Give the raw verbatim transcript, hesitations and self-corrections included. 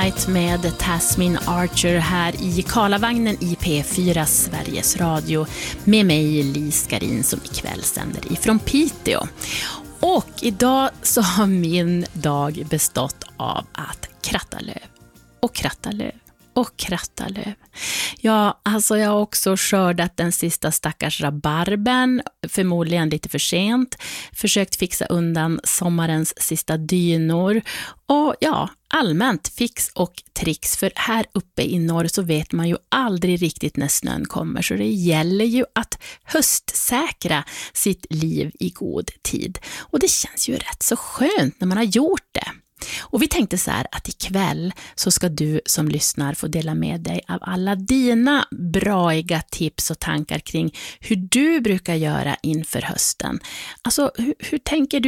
Moonlight med Tasmin Archer här i Karlavagnen i P fyra Sveriges Radio med mig Lis Garin som ikväll sänder ifrån Piteå. Och idag så har min dag bestått av att kratta löv och kratta löv och kratta löv. Ja, alltså jag har också skördat den sista stackars rabarben, förmodligen lite för sent. Försökt fixa undan sommarens sista dynor. Och ja, allmänt fix och tricks. För här uppe i norr så vet man ju aldrig riktigt när snön kommer. Så det gäller ju att höstsäkra sitt liv i god tid. Och det känns ju rätt så skönt när man har gjort det. Och vi tänkte så här att ikväll så ska du som lyssnar få dela med dig av alla dina braiga tips och tankar kring hur du brukar göra inför hösten. Alltså hur, hur tänker du